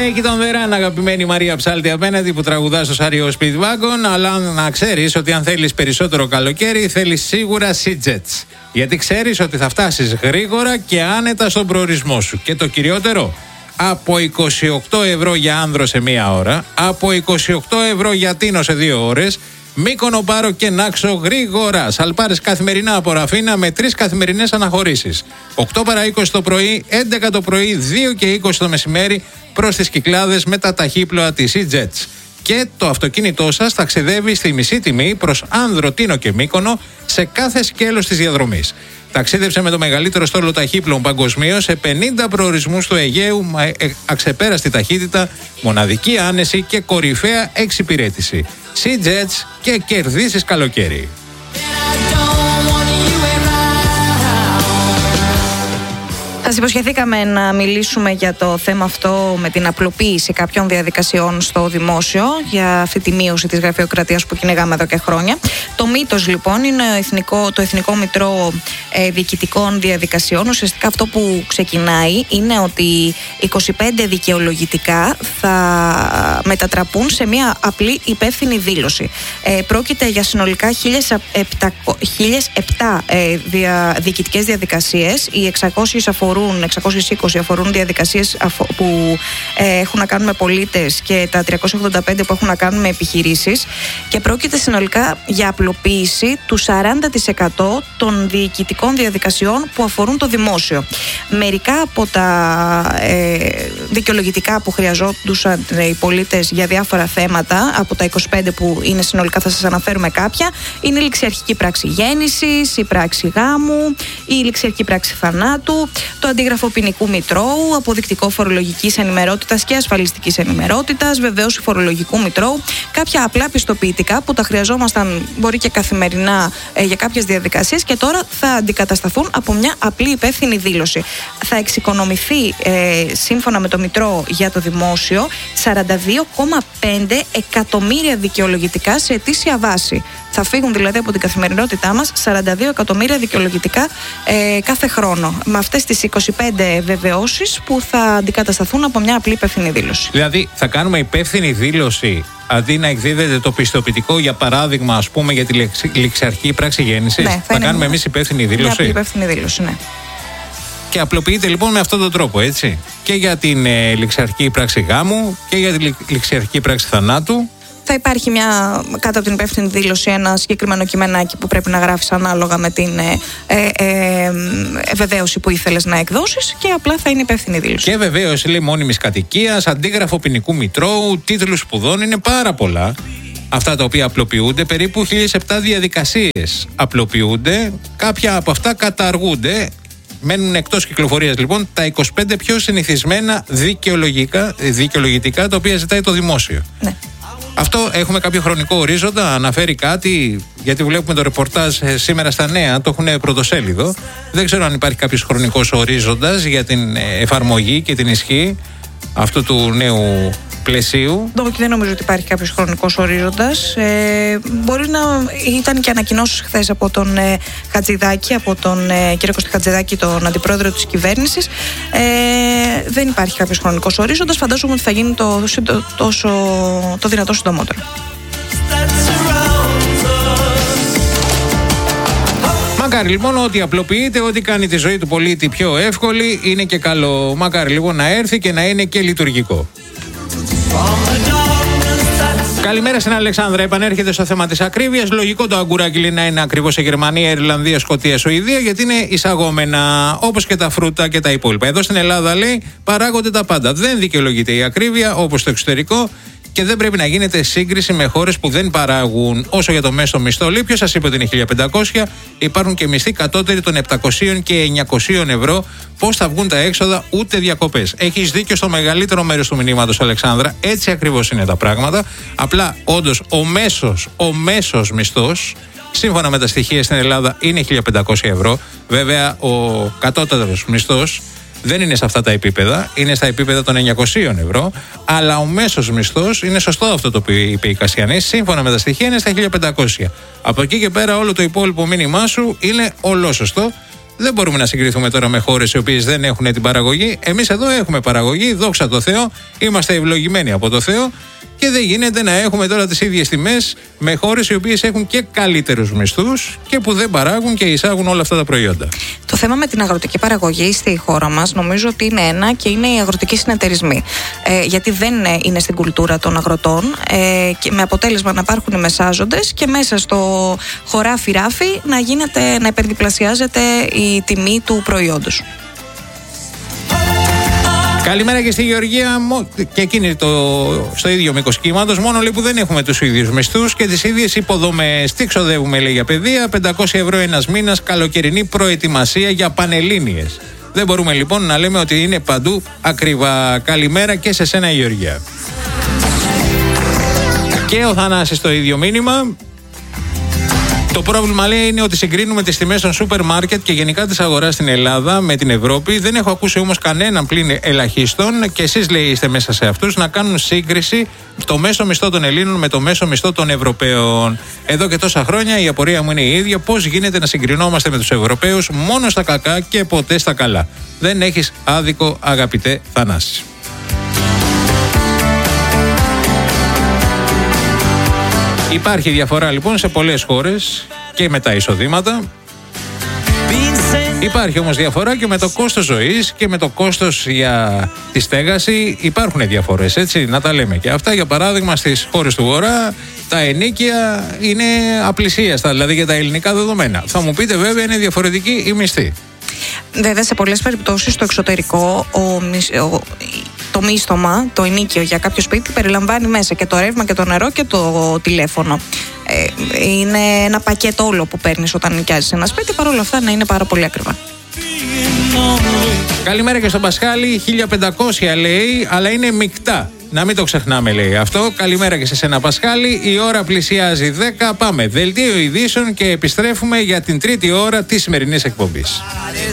Take it on the run, αγαπημένη Μαρία Ψάλτη απέναντι που τραγουδά στο Σάριο Speedwagon. Αλλά να ξέρεις ότι αν θέλεις περισσότερο καλοκαίρι, θέλεις σίγουρα Sea-Jets. Γιατί ξέρεις ότι θα φτάσεις γρήγορα και άνετα στον προορισμό σου. Και το κυριότερο, από 28 ευρώ για άνδρο σε μία ώρα, από 28 ευρώ για Τίνο σε 2 ώρες. Μύκονο, Πάρο και Νάξο γρήγορα. Σαλπάρες καθημερινά από Ραφίνα με 3 καθημερινές αναχωρήσεις. 8 παρά 20 το πρωί, 11 το πρωί, 2 και 20 το μεσημέρι προς τις Κυκλάδες με τα ταχύπλοα της Sea-Jets. Και το αυτοκίνητό σας ταξιδεύει στη μισή τιμή προς Άνδρο, Τίνο και Μύκονο σε κάθε σκέλος της διαδρομής. Ταξίδεψε με το μεγαλύτερο στόλο ταχύπλων παγκοσμίως σε 50 προορισμούς του Αιγαίου με αξεπέραστη ταχύτητα, μοναδική άνεση και κορυφαία εξυπηρέτηση. Sea-Jets και κερδίσεις καλοκαίρι. Σας υποσχεθήκαμε να μιλήσουμε για το θέμα αυτό με την απλοποίηση κάποιων διαδικασιών στο δημόσιο, για αυτή τη μείωση της γραφειοκρατίας που κυνηγάμε εδώ και χρόνια. Το μύθος λοιπόν είναι το Εθνικό Μητρό Διοικητικών Διαδικασιών. Ουσιαστικά αυτό που ξεκινάει είναι ότι 25 δικαιολογητικά θα μετατραπούν σε μια απλή υπεύθυνη δήλωση. Πρόκειται για συνολικά 1.007 διοικητικές διαδικασίες. Οι 620 αφορούν διαδικασίες που έχουν να κάνουν με πολίτες και τα 385 που έχουν να κάνουν με επιχειρήσεις, και πρόκειται συνολικά για απλοποίηση του 40% των διοικητικών διαδικασιών που αφορούν το δημόσιο. Μερικά από τα δικαιολογητικά που χρειαζόντουσαν οι πολίτες για διάφορα θέματα, από τα 25 που είναι συνολικά, θα σας αναφέρουμε κάποια, είναι η ληξιαρχική πράξη γέννησης, η πράξη γάμου, η ληξιαρχική πράξη θανάτου, το αντίγραφο ποινικού μητρώου, αποδεικτικό φορολογικής ενημερότητας και ασφαλιστικής ενημερότητας, βεβαίωση φορολογικού μητρώου, κάποια απλά πιστοποιητικά που τα χρειαζόμασταν μπορεί και καθημερινά για κάποιες διαδικασίες, και τώρα θα αντικατασταθούν από μια απλή υπεύθυνη δήλωση. Θα εξοικονομηθεί σύμφωνα με το Μητρό για το δημόσιο 42,5 εκατομμύρια δικαιολογητικά σε ετήσια βάση. Θα φύγουν δηλαδή από την καθημερινότητά μας 42 εκατομμύρια δικαιολογητικά κάθε χρόνο. Με αυτές τις 25 βεβαιώσεις που θα αντικατασταθούν από μια απλή υπεύθυνη δήλωση. Δηλαδή θα κάνουμε υπεύθυνη δήλωση αντί να εκδίδεται το πιστοποιητικό, για παράδειγμα, ας πούμε, για τη ληξιαρχική πράξη γέννησης. Ναι, θα κάνουμε εμείς υπεύθυνη δήλωση. Μια απλή υπεύθυνη δήλωση, ναι. Και απλοποιείται λοιπόν με αυτόν τον τρόπο, έτσι. Και για την ληξιαρχική πράξη γάμου και για τη ληξιαρχική πράξη θανάτου. Θα υπάρχει κάτω από την υπεύθυνη δήλωση ένα συγκεκριμένο κειμενάκι που πρέπει να γράφεις ανάλογα με την βεβαίωση που ήθελες να εκδώσεις, και απλά θα είναι υπεύθυνη δήλωση. Και βεβαίωση, λέει, μόνιμης κατοικίας, αντίγραφο ποινικού μητρώου, τίτλους σπουδών, είναι πάρα πολλά αυτά τα οποία απλοποιούνται. Περίπου 1.007 διαδικασίες απλοποιούνται, κάποια από αυτά καταργούνται. Μένουν εκτός κυκλοφορίας λοιπόν τα 25 πιο συνηθισμένα δικαιολογητικά τα οποία ζητάει το δημόσιο. Ναι. Αυτό έχουμε κάποιο χρονικό ορίζοντα, αναφέρει κάτι, γιατί βλέπουμε το ρεπορτάζ σήμερα στα νέα, το έχουν πρωτοσέλιδο. Δεν ξέρω αν υπάρχει κάποιος χρονικός ορίζοντας για την εφαρμογή και την ισχύ αυτού του νέου πλαισίου. Δεν νομίζω ότι υπάρχει κάποιος χρονικός ορίζοντας. Μπορεί να ήταν και ανακοινώσεις χθες από τον Χατζηδάκη, από τον κύριο Κωστή Χατζηδάκη, τον αντιπρόεδρο της κυβέρνησης. Δεν υπάρχει κάποιος χρονικός ορίζοντας. Φαντάζομαι ότι θα γίνει το δυνατό συντομότερο. Μακάρι λοιπόν ότι απλοποιείται, ότι κάνει τη ζωή του πολίτη πιο εύκολη, είναι και καλό. Μακάρι λοιπόν να έρθει και να είναι και λειτουργικό. Καλημέρα στην Αλεξάνδρα. Επανέρχεται στο θέμα της ακρίβειας. Λογικό το αγκουράκι, λέει, να είναι ακριβώς σε Γερμανία, Ιρλανδία, Σκωτία, Σουηδία, γιατί είναι εισαγόμενα, όπως και τα φρούτα και τα υπόλοιπα. Εδώ στην Ελλάδα, λέει, παράγονται τα πάντα. Δεν δικαιολογείται η ακρίβεια όπως στο εξωτερικό, και δεν πρέπει να γίνεται σύγκριση με χώρες που δεν παράγουν. Όσο για το μέσο μισθό, λέει, ποιος σας είπε ότι είναι 1.500, υπάρχουν και μισθοί κατώτεροι των 700 και 900 ευρώ. Πώς θα βγουν τα έξοδα, ούτε διακοπές. Έχεις δίκιο στο μεγαλύτερο μέρος του μηνύματος, Αλεξάνδρα. Έτσι ακριβώς είναι τα πράγματα. Απλά, όντως, ο μέσος μισθός, σύμφωνα με τα στοιχεία στην Ελλάδα, είναι 1.500 ευρώ. Βέβαια, ο κατώτατος μισθός δεν είναι σε αυτά τα επίπεδα, είναι στα επίπεδα των 900 ευρώ, αλλά ο μέσος μισθός, είναι σωστό αυτό το οποίο είπε η Κασιανή, σύμφωνα με τα στοιχεία είναι στα 1.500. Από εκεί και πέρα όλο το υπόλοιπο μήνυμά σου είναι ολόσωστο. Δεν μπορούμε να συγκριθούμε τώρα με χώρες οι οποίες δεν έχουν την παραγωγή. Εμείς εδώ έχουμε παραγωγή, δόξα τω Θεώ, είμαστε ευλογημένοι από το Θεό. Και δεν γίνεται να έχουμε τώρα τις ίδιες τιμές με χώρες οι οποίες έχουν και καλύτερους μισθούς και που δεν παράγουν και εισάγουν όλα αυτά τα προϊόντα. Το θέμα με την αγροτική παραγωγή στη χώρα μας νομίζω ότι είναι ένα και είναι οι αγροτικοί συνεταιρισμοί. Γιατί δεν είναι στην κουλτούρα των αγροτών και με αποτέλεσμα να υπάρχουν οι μεσάζοντες και μέσα στο χωράφι ράφι να υπερδιπλασιάζεται η τιμή του προϊόντος. Καλημέρα και στη Γεωργία και εκείνη στο ίδιο μήκος κύματος. Μόνο λέει που δεν έχουμε τους ίδιους μισθούς και τις ίδιες υποδομές. Τι ξοδεύουμε, λέει, για παιδεία, 500 ευρώ ένας μήνας, καλοκαιρινή προετοιμασία για πανελλήνιες. Δεν μπορούμε λοιπόν να λέμε ότι είναι παντού ακριβά. Καλημέρα και σε σένα, Γεωργία. Και ο Θανάσης το ίδιο μήνυμα. Το πρόβλημα, λέει, είναι ότι συγκρίνουμε τις τιμές των σούπερ μάρκετ και γενικά της αγοράς στην Ελλάδα με την Ευρώπη. Δεν έχω ακούσει όμως κανέναν πλην ελαχίστων και εσείς, λέει, είστε μέσα σε αυτούς να κάνουν σύγκριση το μέσο μισθό των Ελλήνων με το μέσο μισθό των Ευρωπαίων. Εδώ και τόσα χρόνια η απορία μου είναι η ίδια. Πώς γίνεται να συγκρινόμαστε με τους Ευρωπαίους μόνο στα κακά και ποτέ στα καλά? Δεν έχεις άδικο, αγαπητέ Θανάση. Υπάρχει διαφορά λοιπόν σε πολλές χώρες και με τα εισοδήματα. Υπάρχει όμως διαφορά και με το κόστος ζωής και με το κόστος για τη στέγαση. Υπάρχουν διαφορές, έτσι, να τα λέμε και αυτά. Για παράδειγμα, στις χώρες του Βορρά τα ενοίκια είναι απλησίαστα, δηλαδή για τα ελληνικά δεδομένα. Θα μου πείτε βέβαια είναι διαφορετική η μισθή. Βέβαια, σε πολλές περιπτώσεις στο εξωτερικό το μίσθωμα, το ενοίκιο για κάποιο σπίτι περιλαμβάνει μέσα και το ρεύμα και το νερό και το τηλέφωνο. Είναι ένα πακέτο όλο που παίρνεις όταν νοικιάζεις ένα σπίτι, παρόλα αυτά να είναι πάρα πολύ ακριβά. Καλημέρα και στον Πασχάλη, 1500 λέει, αλλά είναι μεικτά. Να μην το ξεχνάμε, λέει αυτό. Καλημέρα και σε σένα, Πασχάλη. Η ώρα πλησιάζει 10. Πάμε. Δελτίο ειδήσεων και επιστρέφουμε για την τρίτη ώρα της σημερινής εκπομπής.